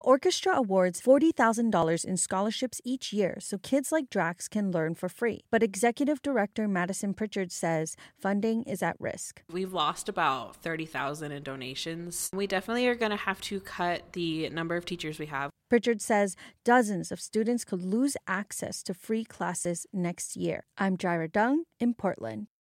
orchestra awards $40,000 in scholarships each year so kids like Drax can learn for free. But executive director Madison Pritchard says funding is at risk. We've lost about 30,000 in donations. We definitely are going to have to cut the number of teachers we have. Pritchard says dozens of students could lose access to free classes next year. I'm Jaira Dung in Portland.